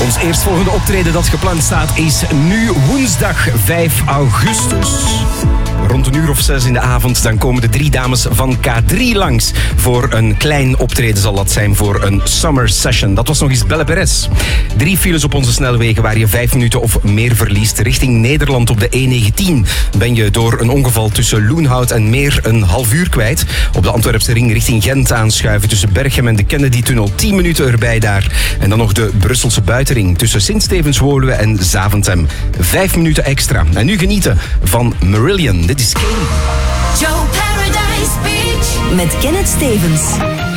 Ons eerstvolgende optreden dat gepland staat is nu woensdag 5 augustus. Rond een uur of 6 in de avond, dan komen de 3 dames van K3 langs. Voor een klein optreden zal dat zijn voor een summer session. Dat was nog eens Belle Perez. 3 files op onze snelwegen waar je 5 minuten of meer verliest. Richting Nederland op de E19 ben je door een ongeval tussen Loenhout en Meer een half uur kwijt. Op de Antwerpse ring richting Gent aanschuiven tussen Berchem en de Kennedy-tunnel. 10 minuten erbij daar. En dan nog de Brusselse buitenring tussen Sint-Stevens-Woluwe en Zaventem. 5 minuten extra. En nu genieten van Marillion. Dit is Kane. Joe Paradise Beach met Kenneth Stevens.